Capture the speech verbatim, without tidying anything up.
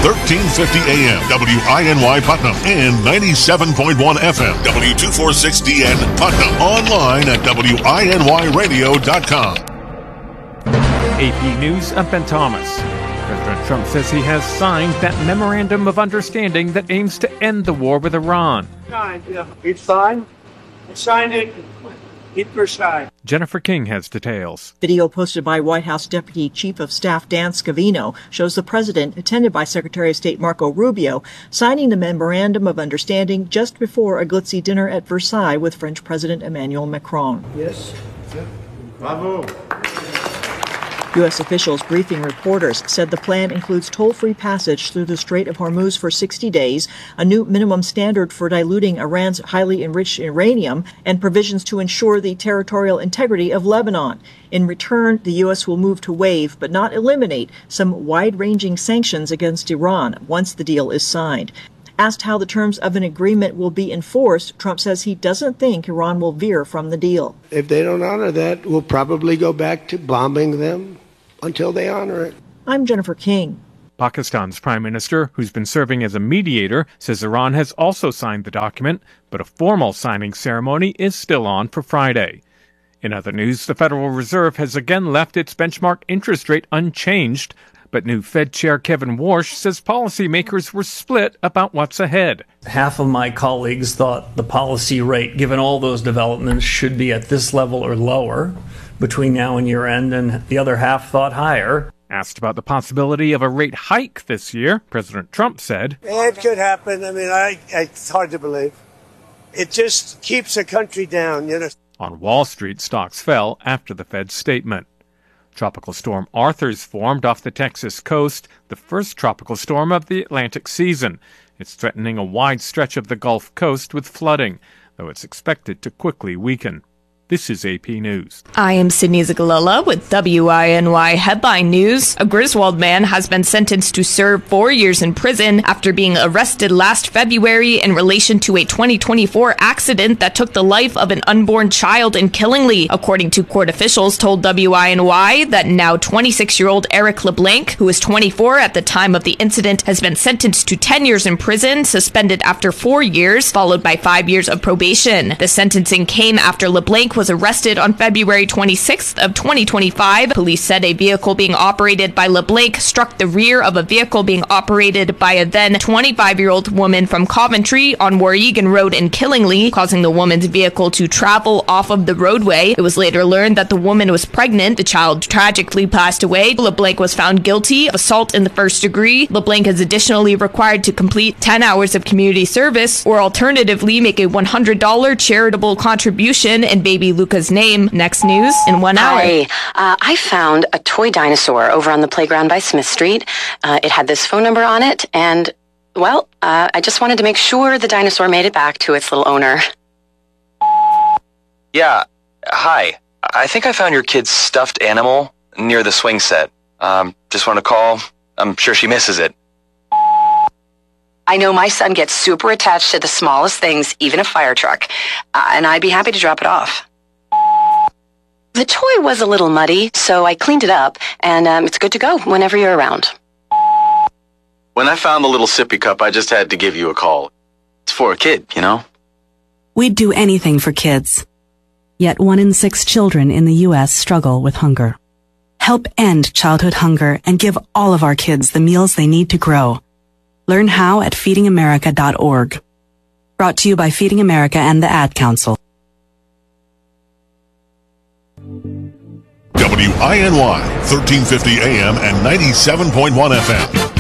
thirteen fifty A M, W I N Y Putnam, and ninety-seven point one F M, W two forty-six D N Putnam. Online at W I N Y radio dot com. A P News, I'm Ben Thomas. President Trump says he has signed that memorandum of understanding that aims to end the war with Iran. Signed, yeah. It's signed. I signed it. It was signed. Jennifer King has details. Video posted by White House Deputy Chief of Staff Dan Scavino shows the president, attended by Secretary of State Marco Rubio, signing the memorandum of understanding just before a glitzy dinner at Versailles with French President Emmanuel Macron. Yes. Bravo. U S officials briefing reporters said the plan includes toll-free passage through the Strait of Hormuz for sixty days, a new minimum standard for diluting Iran's highly enriched uranium, and provisions to ensure the territorial integrity of Lebanon. In return, the U S will move to waive, but not eliminate, some wide-ranging sanctions against Iran once the deal is signed. Asked how the terms of an agreement will be enforced, Trump says he doesn't think Iran will veer from the deal. If they don't honor that, we'll probably go back to bombing them until they honor it. I'm Jennifer King. Pakistan's prime minister, who's been serving as a mediator, says Iran has also signed the document, but a formal signing ceremony is still on for Friday. In other news, the Federal Reserve has again left its benchmark interest rate unchanged, but new Fed Chair Kevin Warsh says policymakers were split about what's ahead. Half of my colleagues thought the policy rate, given all those developments, should be at this level or lower between now and year end, and the other half thought higher. Asked about the possibility of a rate hike this year, President Trump said, It could happen. I mean, I, it's hard to believe. It just keeps the country down, you know. On Wall Street, stocks fell after the Fed's statement. Tropical storm Arthur's formed off the Texas coast, the first tropical storm of the Atlantic season. It's threatening a wide stretch of the Gulf Coast with flooding, though it's expected to quickly weaken. This is A P News. I am Sydney Zagalala with W I N Y Headline News. A Griswold man has been sentenced to serve four years in prison after being arrested last February in relation to a twenty twenty-four accident that took the life of an unborn child in Killingly. According to court officials told W I N Y that now twenty-six-year-old Eric LeBlanc, who was twenty-four at the time of the incident, has been sentenced to ten years in prison, suspended after four years, followed by five years of probation. The sentencing came after LeBlanc was was arrested on February twenty-sixth of twenty twenty-five. Police said a vehicle being operated by LeBlanc struck the rear of a vehicle being operated by a then twenty-five-year-old woman from Coventry on Warregan Road in Killingly, causing the woman's vehicle to travel off of the roadway. It was later learned that the woman was pregnant. The child tragically passed away. LeBlanc was found guilty of assault in the first degree. LeBlanc is additionally required to complete ten hours of community service or alternatively make a one hundred dollars charitable contribution in baby Luca's name. Next news in one hour. Hi. Uh, I found a toy dinosaur over on the playground by Smith Street. Uh, it had this phone number on it, and, well, uh, I just wanted to make sure the dinosaur made it back to its little owner. Yeah. Hi. I think I found your kid's stuffed animal near the swing set. Um, just want to call. I'm sure she misses it. I know my son gets super attached to the smallest things, even a fire truck, uh, and I'd be happy to drop it off. The toy was a little muddy, so I cleaned it up, and um, it's good to go whenever you're around. When I found the little sippy cup, I just had to give you a call. It's for a kid, you know? We'd do anything for kids. Yet one in six children in the U S struggle with hunger. Help end childhood hunger and give all of our kids the meals they need to grow. Learn how at feeding america dot org. Brought to you by Feeding America and the Ad Council. W I N Y, thirteen fifty A M and ninety-seven point one F M.